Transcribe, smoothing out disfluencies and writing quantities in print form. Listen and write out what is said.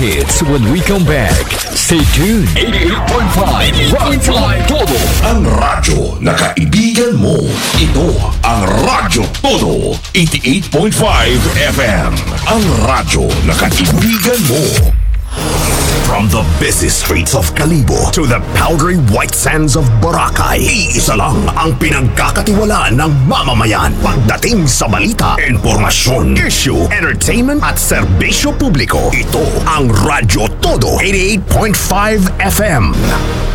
hits when we come back. Stay tuned. 88.5 Radyo Todo. Ang radyo na kaibigan mo. Ito ang Radyo Todo. 88.5 FM. Ang radyo na kaibigan mo. From the busy streets of Kalibo to the powdery white sands of Boracay, iisa lang ang pinagkakatiwalaan ng mamamayan pagdating sa balita, informasyon, issue, entertainment at serbisyo publiko. Ito ang Radyo Todo 88.5 FM.